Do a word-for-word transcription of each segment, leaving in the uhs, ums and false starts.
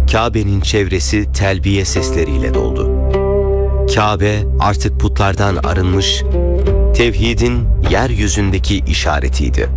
Kabe'nin çevresi telbiye sesleriyle doldu. Kabe artık putlardan arınmış, tevhidin yeryüzündeki işaretiydi.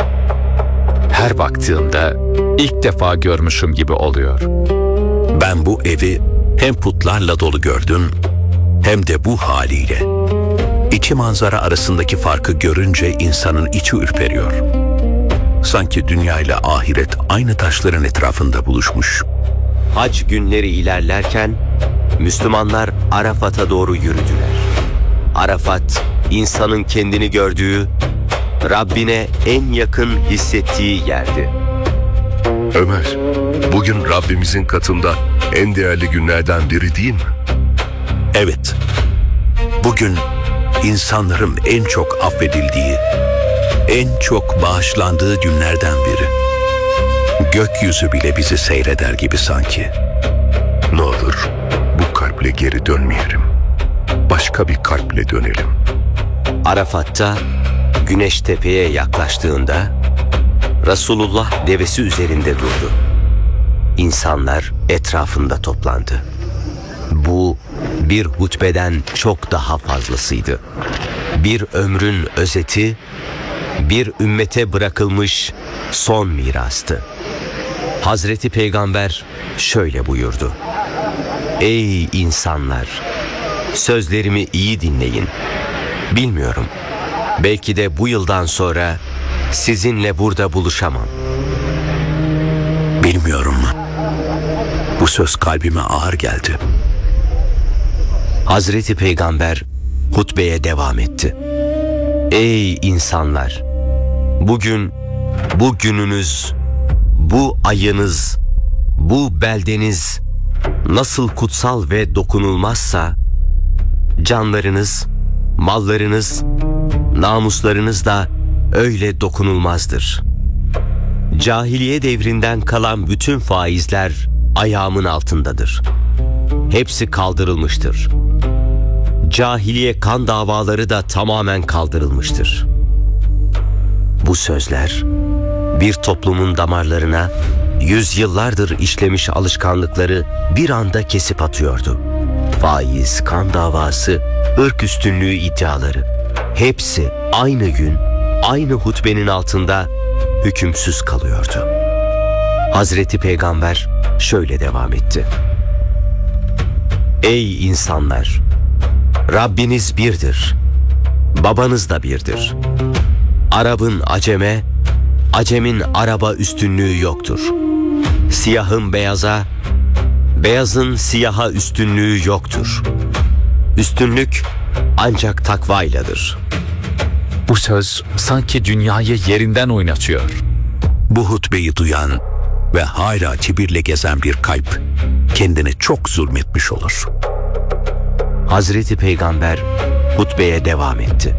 Her baktığımda ilk defa görmüşüm gibi oluyor. Ben bu evi hem putlarla dolu gördüm hem de bu haliyle. İki manzara arasındaki farkı görünce insanın içi ürperiyor. Sanki dünya ile ahiret aynı taşların etrafında buluşmuş. Hac günleri ilerlerken Müslümanlar Arafat'a doğru yürüdüler. Arafat, insanın kendini gördüğü, Rabbine en yakın hissettiği yerdi. Ömer, bugün Rabbimizin katında en değerli günlerden biri değil mi? Evet, bugün insanların en çok affedildiği, en çok bağışlandığı günlerden biri. Gökyüzü bile bizi seyreder gibi sanki. Ne olur bu kalple geri dönmeyelim. Başka bir kalple dönelim. Arafat'ta güneş tepeye yaklaştığında Resulullah devesi üzerinde durdu. İnsanlar etrafında toplandı. Bu bir hutbeden çok daha fazlasıydı. Bir ömrün özeti, bir ümmete bırakılmış son mirastı. Hazreti Peygamber şöyle buyurdu: "Ey insanlar, sözlerimi iyi dinleyin. Bilmiyorum, belki de bu yıldan sonra sizinle burada buluşamam." Bilmiyorum. Bu söz kalbime ağır geldi. Hazreti Peygamber hutbeye devam etti. "Ey insanlar, bugün bu gününüz, bu ayınız, bu beldeniz nasıl kutsal ve dokunulmazsa, canlarınız, mallarınız, namuslarınız da öyle dokunulmazdır. Cahiliye devrinden kalan bütün faizler ayağımın altındadır. Hepsi kaldırılmıştır. Cahiliye kan davaları da tamamen kaldırılmıştır." Bu sözler bir toplumun damarlarına yüzyıllardır işlemiş alışkanlıkları bir anda kesip atıyordu. Faiz, kan davası, ırk üstünlüğü iddiaları, hepsi aynı gün, aynı hutbenin altında hükümsüz kalıyordu. Hazreti Peygamber şöyle devam etti: "Ey insanlar! Rabbiniz birdir, babanız da birdir. Arap'ın Acem'e, Acem'in Arap'a üstünlüğü yoktur. Siyahın beyaza, beyazın siyaha üstünlüğü yoktur. Üstünlük ancak takvayladır." Bu söz sanki dünyayı yerinden oynatıyor. Bu hutbeyi duyan ve hala kibirle gezen bir kalp kendine çok zulmetmiş olur. Hazreti Peygamber hutbeye devam etti: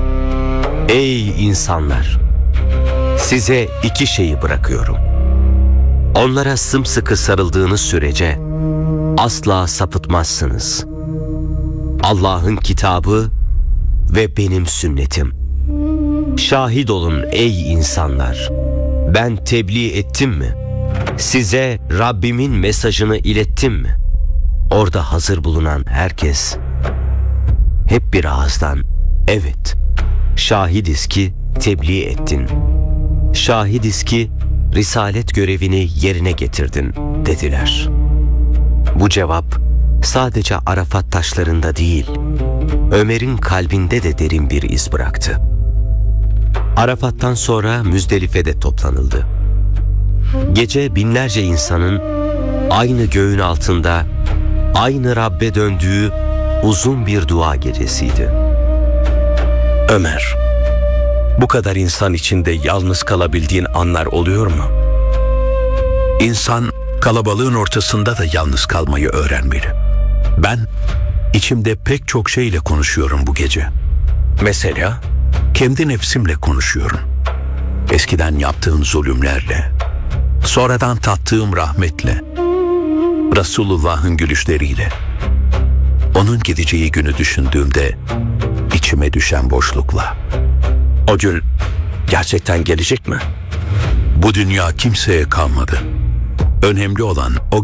"Ey insanlar! Size iki şeyi bırakıyorum. Onlara sımsıkı sarıldığınız sürece asla sapıtmazsınız. Allah'ın kitabı ve benim sünnetim. Şahit olun ey insanlar! Ben tebliğ ettim mi? Size Rabbimin mesajını ilettim mi?" Orada hazır bulunan herkes hep bir ağızdan "Evet, şahidiz ki tebliğ ettin. Şahidiz ki risalet görevini yerine getirdin" dediler. Bu cevap sadece Arafat taşlarında değil, Ömer'in kalbinde de derin bir iz bıraktı. Arafat'tan sonra Müzdelife'de toplanıldı. Gece binlerce insanın aynı göğün altında aynı Rabbe döndüğü uzun bir dua gecesiydi. Ömer, bu kadar insan içinde yalnız kalabildiğin anlar oluyor mu? İnsan kalabalığın ortasında da yalnız kalmayı öğrenmeli. Ben içimde pek çok şeyle konuşuyorum bu gece. Mesela kendi nefsimle konuşuyorum. Eskiden yaptığım zulümlerle, sonradan tattığım rahmetle, Resulullah'ın gülüşleriyle. Onun gideceği günü düşündüğümde içime düşen boşlukla. O gün gerçekten gelecek mi? Bu dünya kimseye kalmadı. Önemli olan o